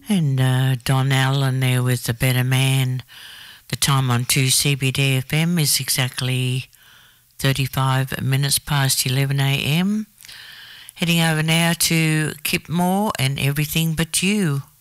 And Don Allen there with The Better Man. The time on 2CBD FM is exactly 35 minutes past 11 a.m. Heading over now to Kip Moore and Everything But You.